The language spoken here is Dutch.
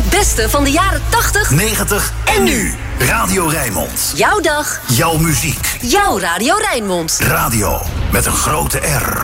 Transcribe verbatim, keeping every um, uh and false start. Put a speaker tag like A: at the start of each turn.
A: Het beste van de jaren tachtig,
B: negentig en nu. Radio Rijnmond.
A: Jouw dag.
B: Jouw muziek.
A: Jouw Radio Rijnmond.
B: Radio met een grote R.